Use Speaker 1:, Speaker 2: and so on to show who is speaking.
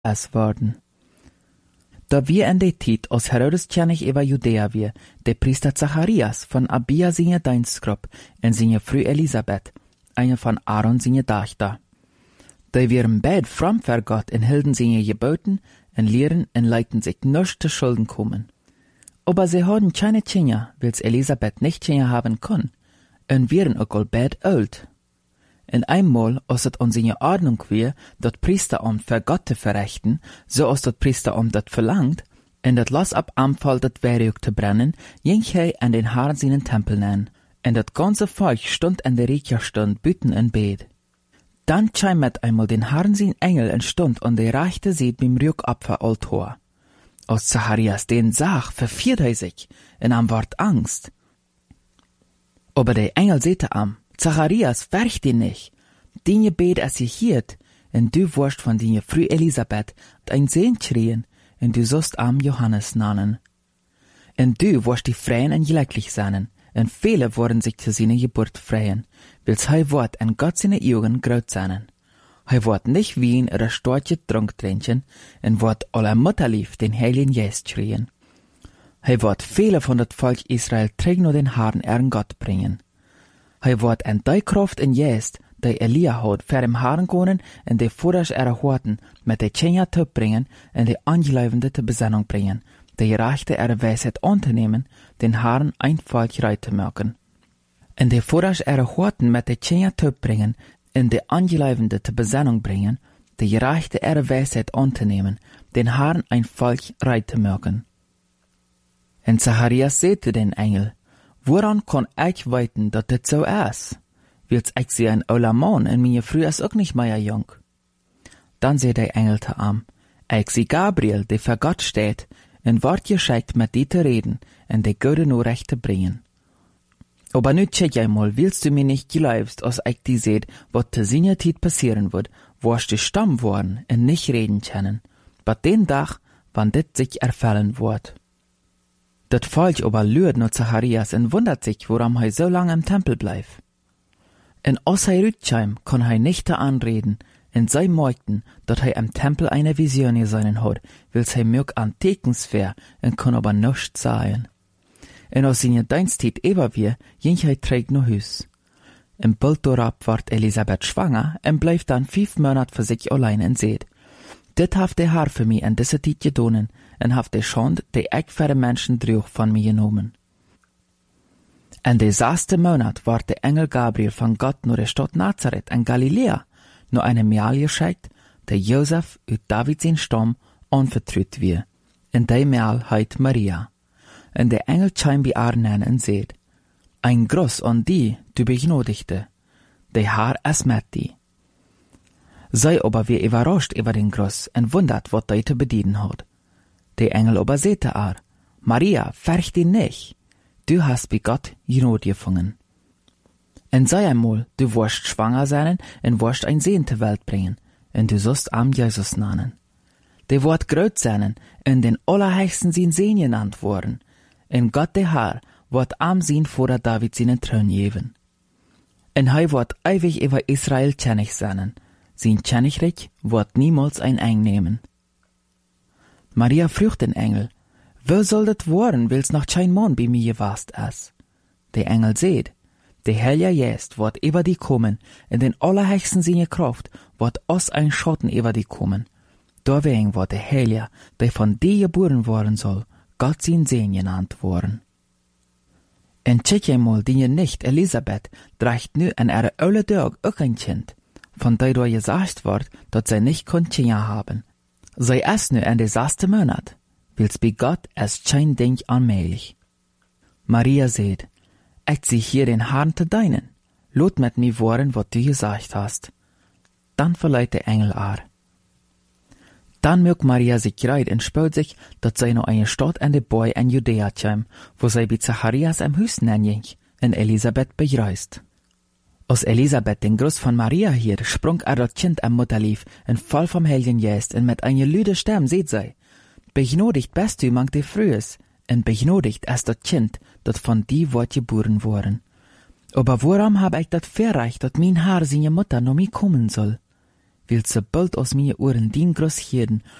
Speaker 1: es worden. Da wir in der Zeit aus Herodes König über Judäa wir, der Priester Zacharias von Abia seine Dienstgruppe und seine Frau Elisabeth, eine von Aaron seine Tochter. Die wären beid fromm für Gott und hielten seine Geboten und lehren und leiten sich nicht zu Schulden kommen. Aber sie hatten keine Kinder, weil Elisabeth nicht Kinder haben kann, und wären auch all beid alt. Und einmal, als es an seine Ordnung war, das Priesteramt für Gott zu verrichten, so als das Priesteramt das verlangt, und das Lass ab Anfall das Werk zu brennen, ging er an den Herrn seinen Tempel nennen, und das ganze Volk stund in der Räkerstunde büten in Bett. Dann kam mit einmal den Herrn sein Engel und stund an der rechten Seite beim Rückopferaltar. Als Zacharias den sah, verfiert er sich, und am ward Angst. Aber der Engel sagte am, Zacharias, fürcht dich nicht. Dein Gebet ist gehiert, und du wirst von deiner Frau Elisabeth ein Sohn kriegen, und du sollst am Johannes nennen. Und du wirst die freien und glücklich sein, und viele werden sich zu seiner Geburt freuen, weil er wird in Gott seine Augen groß sein. Er wird nicht Wein oder starke Trunk trinken, und wird aller Mutterlieb den Heiligen Geist kriegen. Er wird viele von das Volk Israel trägen und den Herrn ihren Gott bringen. Er wird in die Kraft und Geist, die Elia hat, für den Herrn kommen und die Vordersch ihrer Horten mit der Kinder zu bringen und die Angeleibende zur Besinnung bringen, die Rechte ihrer Weisheit anzunehmen, den Herrn ein Volk reich zu machen. Und die Vordersch ihrer Horten mit der Kinder zu bringen und die Angeleibende zur Besinnung bringen, die Rechte ihrer Weisheit anzunehmen, den Herrn ein Volk reich zu machen. Und Zacharias sagte den Engel, woran kann ich weiten, dass das so ist? Willst ich sie ein alter Mann, und meine Frau ist auch nicht mehr jung? Dann sagt der Engel zu ihm, ich sie Gabriel, der für Gott steht, und wird geschickt, mit dir zu reden, und die gute Nachricht zu bringen. Aber nu check einmal, willst du mir nicht glaubst, als ich dir seht, was zu seiner Zeit passieren wird, wirst du stumm worden und nicht reden können, bei den Tag, wann dit sich erfüllen wird. Das Volk aber lürt nur Zacharias und wundert sich, warum er so lange im Tempel bleibt. Und als er rüberkam, kann er nicht da anreden, und sie merkten, dass er im Tempel eine Vision gesehen hat, weil er mög Antekens wär, und kann aber nichts sagen. Und als seine Dienstzeit über wir, ging er träg nach Hus. Im Bild darauf ward Elisabeth schwanger, und bleibt dann 5 Monate für sich allein und seht. Dit haft der Herr für mich in dieser Zeit gedonen, und haft der Schande, die ich für die Menschen trug, von mir genommen. In der 6. Monat ward der Engel Gabriel von Gott nur der Stadt Nazareth in Galiläa, nur eine Mail geschickt, der Josef aus Davids Stamm anvertraut wird. In der Mail heit Maria. Und der Engel kam bei Arnen und seht, ein Gruß an die, du Begnadigte, der Herr ist mit dir. Sei aber wie überrascht über den Gruß und wundert, was er zu bedienen hat. Der Engel aber sagte er, Maria, fürcht dich nicht, du hast bei Gott Gnade gefunden. Und sei einmal, du wirst schwanger sein und wirst ein Sohn zur Welt bringen, und du sollst am Jesus nennen. Der wird groß sein und den Allerhöchsten sein Sohn genannt worden, und Gott der Herr wird am sein Vater David seinen Thron geben. Und er wird ewig über Israel König sein, sein Königreich wird niemals ein Ende nehmen. Maria fragt den Engel, wo soll das werden, will's noch kein Mann bei mir gewast ist? Der Engel seht, der Heilige Geist wird über die kommen, in den Allerhöchsten seine Kraft wird aus ein Schatten über die kommen. Deswegen wird der Heilige, der von dir geboren worden soll, Gott sein Sohn genannt worden. Und check einmal, die nicht Elisabeth trägt nu in ihre alle Tag auch ein Kind, von der du gesagt wird, dass sie nicht Kinder haben. Sie ist nu in der 6. Monat, weil's bei Gott ist kein Ding unmöglich. Maria sagt, ich zieh hier den Herrn zu deinen, lot mit mir worden, was du gesagt hast. Dann verleiht der Engel Dann mögt Maria sich greit und spürt sich, dass sie noch eine Stadt in der Boy in Judäa kam, wo sie bei Zacharias im Haus ging, und Elisabeth begrüßt. Als Elisabeth den Gruß von Maria hielt, sprung das Kind am Mutterlief und voll vom Heiligen Geist, und mit einer lüde Stimme seht sie, begnadigt bist du mang die Frühes, und begnadigt ist das Kind, das von dir wird geboren worden. Aber warum hab ich das verreicht, dass mein Herr seine Mutter noch mir kommen soll? wil se bult ons mee oor in dien grosheden,